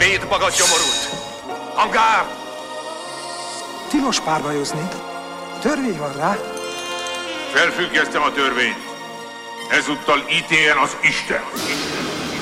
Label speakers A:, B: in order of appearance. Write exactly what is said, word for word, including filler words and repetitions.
A: Védmagad gyomorult! Hangár!
B: Tilos párbajozni. Törvény van rá.
C: Felfüggesztem a törvényt. Ezúttal ítéljen az Isten.